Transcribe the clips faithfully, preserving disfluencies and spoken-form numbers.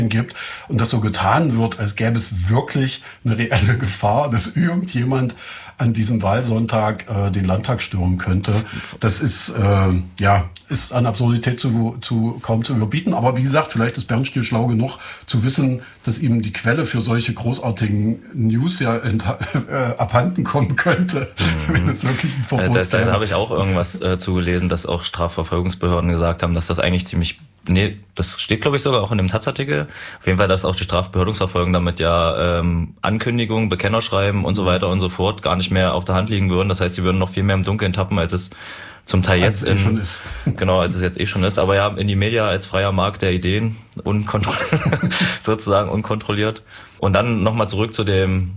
gibt und das so getan wird, als gäbe es wirklich eine reelle Gefahr, dass irgendjemand an diesem Wahlsonntag äh, den Landtag stürmen könnte. Das ist äh, ja ist an Absurdität zu, zu kaum zu überbieten. Aber wie gesagt, vielleicht ist Bernstiel schlau genug zu wissen, dass ihm die Quelle für solche großartigen News ja äh, abhanden kommen könnte, mhm. wenn es wirklich ein Verbot äh, wäre. Da habe ich auch irgendwas äh, zugelesen, dass auch Strafverfolgungsbehörden gesagt haben, dass das eigentlich ziemlich Nee, das steht, glaube ich, sogar auch in dem Taz-Artikel. Auf jeden Fall, dass auch die Strafbehördungsverfolgung damit ja ähm, Ankündigungen, Bekennerschreiben und so weiter und so fort gar nicht mehr auf der Hand liegen würden. Das heißt, sie würden noch viel mehr im Dunkeln tappen, als es zum Teil jetzt als in, eh schon ist. Genau, als es jetzt eh schon ist. Aber ja, in die Media als freier Markt der Ideen, unkontrolliert, sozusagen unkontrolliert. Und dann nochmal zurück zu dem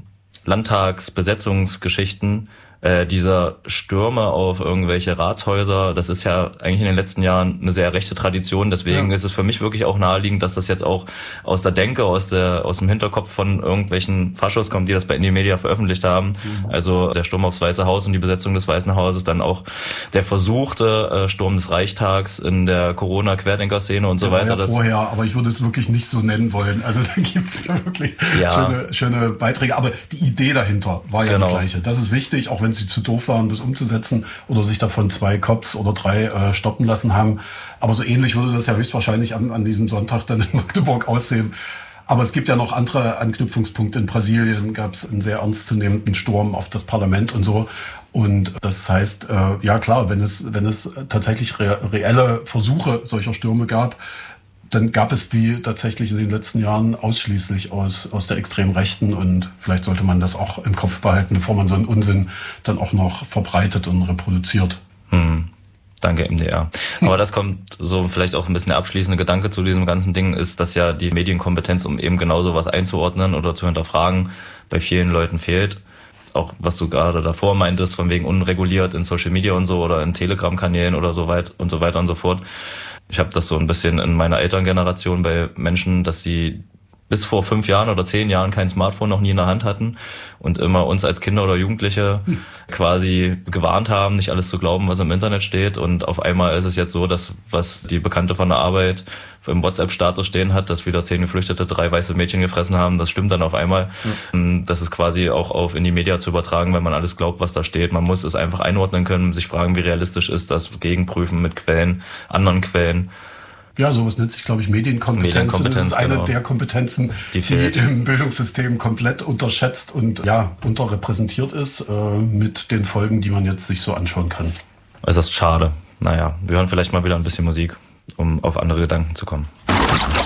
Landtagsbesetzungsgeschichten. Äh, dieser Stürme auf irgendwelche Ratshäuser, das ist ja eigentlich in den letzten Jahren eine sehr rechte Tradition. Deswegen ja. ist es für mich wirklich auch naheliegend, dass das jetzt auch aus der Denke, aus der aus dem Hinterkopf von irgendwelchen Faschos kommt, die das bei Indie Media veröffentlicht haben. Mhm. Also der Sturm aufs Weiße Haus und die Besetzung des Weißen Hauses, dann auch der versuchte äh, Sturm des Reichstags in der Corona-Querdenker-Szene und so der weiter. War ja das vorher, aber ich würde es wirklich nicht so nennen wollen. Also da gibt es ja wirklich ja. Schöne, schöne Beiträge. Aber die Idee dahinter war ja genau. die gleiche. Das ist wichtig, auch wenn sie zu doof waren, das umzusetzen oder sich davon zwei Cops oder drei äh, stoppen lassen haben. Aber so ähnlich würde das ja höchstwahrscheinlich an, an diesem Sonntag dann in Magdeburg aussehen. Aber es gibt ja noch andere Anknüpfungspunkte. In Brasilien gab es einen sehr ernstzunehmenden Sturm auf das Parlament und so. Und das heißt, äh, ja klar, wenn es, wenn es tatsächlich re- reelle Versuche solcher Stürme gab, dann gab es die tatsächlich in den letzten Jahren ausschließlich aus, aus der extremen Rechten. Und vielleicht sollte man das auch im Kopf behalten, bevor man so einen Unsinn dann auch noch verbreitet und reproduziert. Hm. Danke, M D R. Aber das kommt so vielleicht auch ein bisschen der abschließende Gedanke zu diesem ganzen Ding, ist, dass ja die Medienkompetenz, um eben genau sowas einzuordnen oder zu hinterfragen, bei vielen Leuten fehlt. Auch was du gerade davor meintest, von wegen unreguliert in Social Media und so oder in Telegram-Kanälen oder so weit und so weiter und so fort. Ich habe das so ein bisschen in meiner Elterngeneration bei Menschen, dass sie bis vor fünf Jahren oder zehn Jahren kein Smartphone noch nie in der Hand hatten und immer uns als Kinder oder Jugendliche hm. quasi gewarnt haben, nicht alles zu glauben, was im Internet steht. Und auf einmal ist es jetzt so, dass was die Bekannte von der Arbeit im WhatsApp-Status stehen hat, dass wieder zehn Geflüchtete drei weiße Mädchen gefressen haben. Das stimmt dann auf einmal. Hm. Das ist quasi auch auf in die Media zu übertragen, wenn man alles glaubt, was da steht. Man muss es einfach einordnen können, sich fragen, wie realistisch ist das, gegenprüfen mit Quellen, anderen Quellen. Ja, sowas nennt sich, glaube ich, Medienkompetenz. Medienkompetenz das ist eine genau. der Kompetenzen, die, die im Bildungssystem komplett unterschätzt und ja unterrepräsentiert ist, äh, mit den Folgen, die man jetzt sich so anschauen kann. Es ist schade. Naja, wir hören vielleicht mal wieder ein bisschen Musik, um auf andere Gedanken zu kommen.